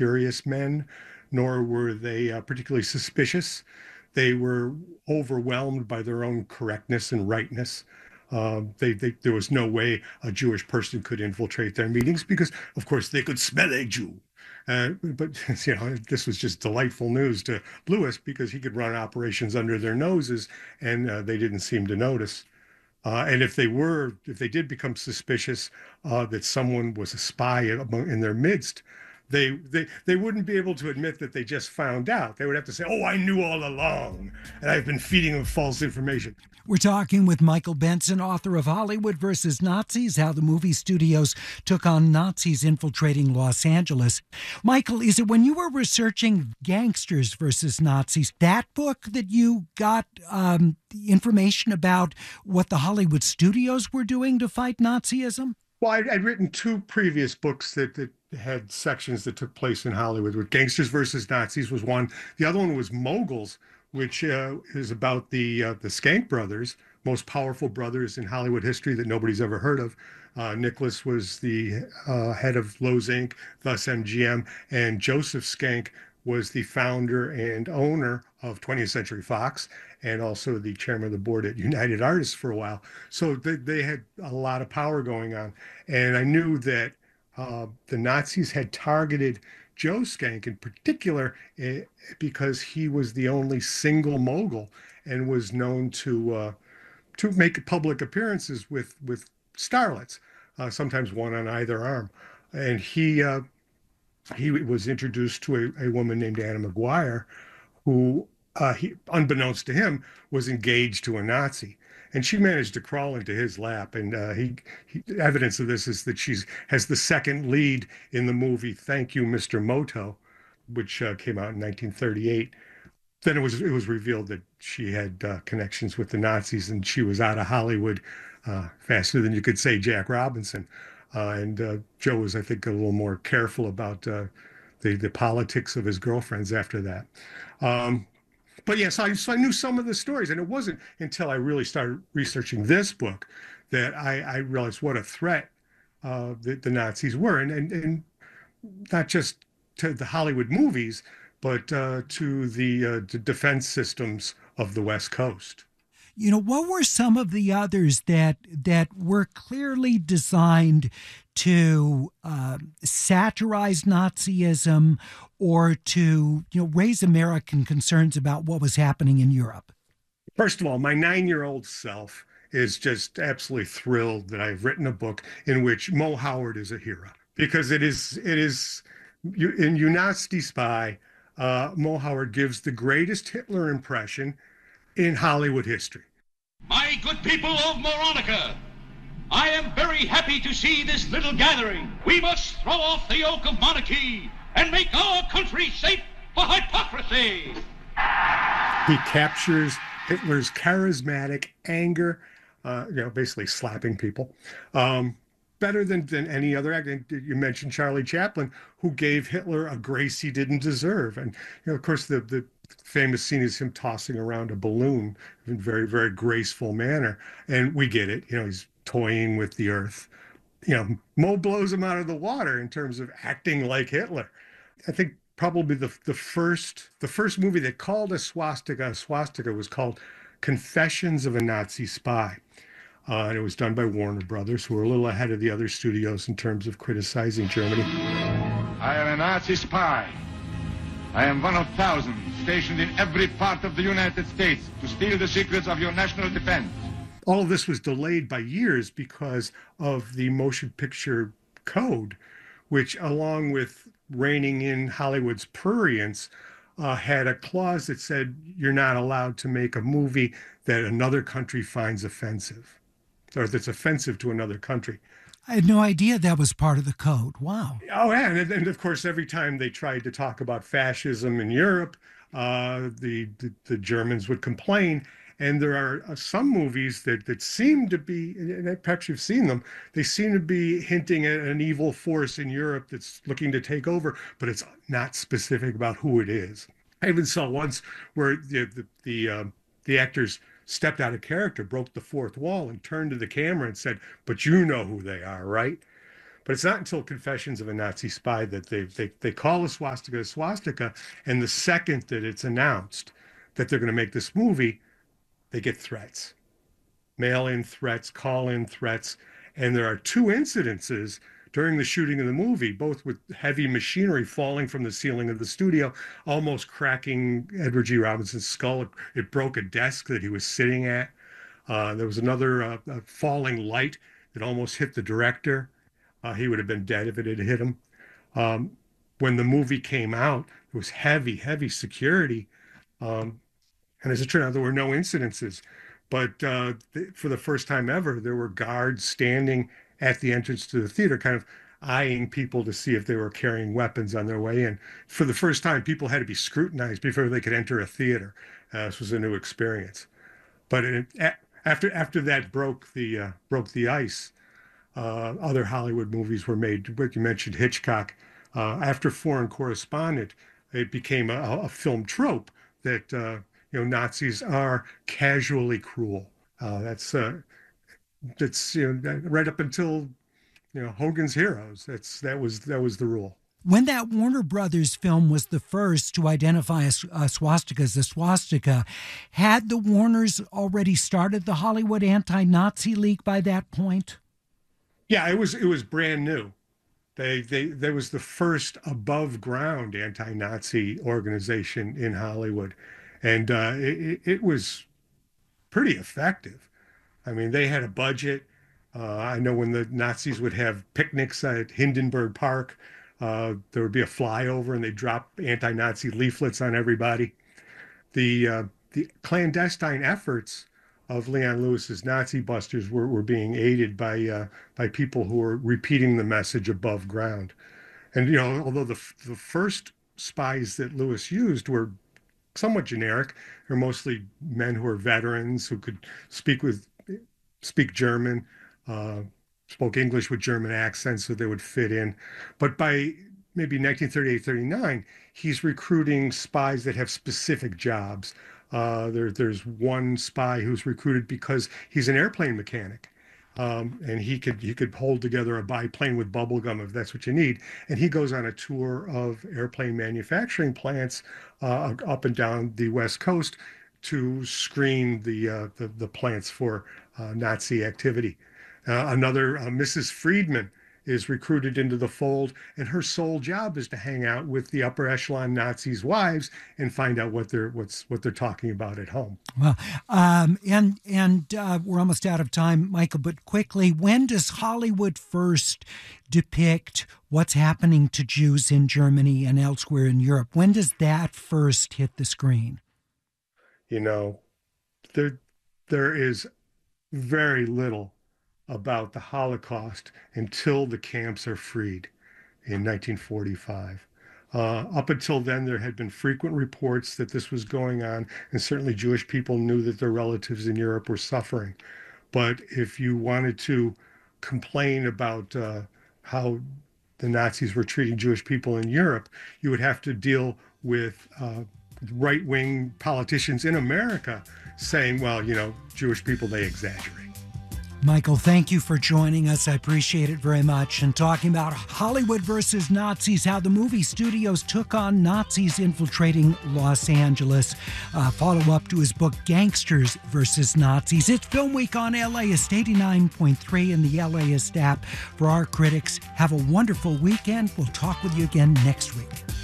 curious men, nor were they particularly suspicious. They were overwhelmed by their own correctness and rightness. There was no way a Jewish person could infiltrate their meetings because, of course, they could smell a Jew. But this was just delightful news to Lewis because he could run operations under their noses, and they didn't seem to notice. And if they did become suspicious that someone was a spy in their midst, they wouldn't be able to admit that they just found out. They would have to say, "Oh, I knew all along, and I've been feeding them false information." We're talking with Michael Benson, author of Hollywood versus Nazis, How the Movie Studios Took on Nazis Infiltrating Los Angeles. Michael, is it when you were researching Gangsters versus Nazis, that book that you got information about what the Hollywood studios were doing to fight Nazism? Well, I'd written two previous books that had sections that took place in Hollywood. With Gangsters versus Nazis was one. The other one was Moguls, which is about the Skank brothers, most powerful brothers in Hollywood history that nobody's ever heard of. Nicholas was the head of Lowe's Inc., thus MGM, and Joseph Skank was the founder and owner of 20th Century Fox and also the chairman of the board at United Artists for a while. So they had a lot of power going on. And I knew that the Nazis had targeted Joe Skank in particular because he was the only single mogul and was known to make public appearances with starlets, sometimes one on either arm. And he was introduced to a woman named Anna Maguire, who, unbeknownst to him, was engaged to a Nazi. And she managed to crawl into his lap. And evidence of this is that she has the second lead in the movie Thank You, Mr. Moto, which came out in 1938. Then it was revealed that she had connections with the Nazis, and she was out of Hollywood faster than you could say Jack Robinson. And Joe was, I think, a little more careful about the politics of his girlfriends after that. But yes, so I knew some of the stories, and it wasn't until I really started researching this book that I realized what a threat the Nazis were, and not just to the Hollywood movies, but to the defense systems of the West Coast. What were some of the others that were clearly designed to satirize Nazism or to raise American concerns about what was happening in Europe? First of all, my 9-year-old self is just absolutely thrilled that I've written a book in which Mo Howard is a hero, because it is in You Nasty Spy. Mo Howard gives the greatest Hitler impression in Hollywood history. My good people of Moronica, I am very happy to see this little gathering. We must throw off the yoke of monarchy and make our country safe for hypocrisy. He captures Hitler's charismatic anger, basically slapping people, better than any other actor. You mentioned Charlie Chaplin, who gave Hitler a grace he didn't deserve. And, of course, the famous scene is him tossing around a balloon in a very, very graceful manner. And we get it. He's toying with the earth. Mo blows him out of the water in terms of acting like Hitler. I think probably the first movie that called a swastika was called Confessions of a Nazi Spy. And it was done by Warner Brothers, who were a little ahead of the other studios in terms of criticizing Germany. I am a Nazi spy. I am one of thousands stationed in every part of the United States to steal the secrets of your national defense. All of this was delayed by years because of the motion picture code, which, along with reining in Hollywood's prurience, had a clause that said you're not allowed to make a movie that another country finds offensive, or that's offensive to another country. I had no idea that was part of the code. Wow. Oh, yeah. And of course, every time they tried to talk about fascism in Europe, the Germans would complain. And there are some movies that seem to be, perhaps you've seen them, they seem to be hinting at an evil force in Europe that's looking to take over, but it's not specific about who it is. I even saw once where the actors stepped out of character, broke the fourth wall, and turned to the camera and said, "But you know who they are, right?" But it's not until Confessions of a Nazi Spy that they call a swastika, and the second that it's announced that they're going to make this movie, they get threats, mail-in threats, call-in threats, and there are two incidences during the shooting of the movie, both with heavy machinery falling from the ceiling of the studio, almost cracking Edward G. Robinson's skull. It broke a desk that he was sitting at. There was another falling light that almost hit the director. He would have been dead if it had hit him. When the movie came out, it was heavy, heavy security. And as it turned out, there were no incidences. But for the first time ever, there were guards standing at the entrance to the theater, kind of eyeing people to see if they were carrying weapons on their way in. For the first time, people had to be scrutinized before they could enter a theater. This was a new experience. But after that broke the ice, other Hollywood movies were made. What you mentioned, Hitchcock. After Foreign Correspondent, it became a film trope that Nazis are casually cruel. That's right up until Hogan's Heroes. That was the rule. When that Warner Brothers film was the first to identify a swastika as a swastika, had the Warners already started the Hollywood Anti-Nazi League by that point? Yeah, it was brand new. There was the first above ground anti-Nazi organization in Hollywood, and it was pretty effective. I mean, they had a budget. I know when the Nazis would have picnics at Hindenburg Park, there would be a flyover and they drop anti-Nazi leaflets on everybody. The clandestine efforts of Leon Lewis's Nazi busters were being aided by people who were repeating the message above ground. And although the first spies that Lewis used were somewhat generic, they're mostly men who were veterans who could speak German, spoke English with German accents so they would fit in. But by maybe 1938, 39, he's recruiting spies that have specific jobs. There's one spy who's recruited because he's an airplane mechanic. And he could hold together a biplane with bubble gum if that's what you need. And he goes on a tour of airplane manufacturing plants up and down the West Coast to screen the plants for Nazi activity. Another Mrs. Friedman is recruited into the fold, and her sole job is to hang out with the upper echelon Nazis' wives and find out what they're talking about at home. Well, we're almost out of time, Michael. But quickly, when does Hollywood first depict what's happening to Jews in Germany and elsewhere in Europe? When does that first hit the screen? There is very little about the Holocaust until the camps are freed in 1945. Up until then, there had been frequent reports that this was going on, and certainly Jewish people knew that their relatives in Europe were suffering. But if you wanted to complain about how the Nazis were treating Jewish people in Europe, you would have to deal with right-wing politicians in America saying, well, Jewish people, they exaggerate. Michael, thank you for joining us. I appreciate it very much. And talking about Hollywood versus Nazis, how the movie studios took on Nazis infiltrating Los Angeles. Follow up to his book, Gangsters versus Nazis. It's Film Week on LAist 89.3 and the LAist app. For our critics, have a wonderful weekend. We'll talk with you again next week.